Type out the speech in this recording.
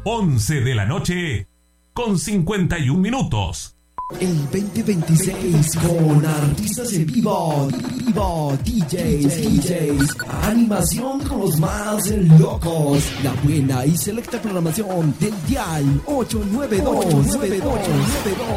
11 de la noche con 51 minutos. El 2026 con artistas en vivo, DJs, animación con los más locos, la buena y selecta programación del dial 892.